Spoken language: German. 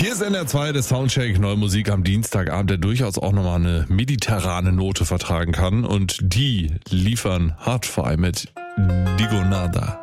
Hier ist NR2, der Soundcheck, neue Musik am Dienstagabend, der durchaus auch nochmal eine mediterrane Note vertragen kann. Und die liefern Hardfire mit Digonada.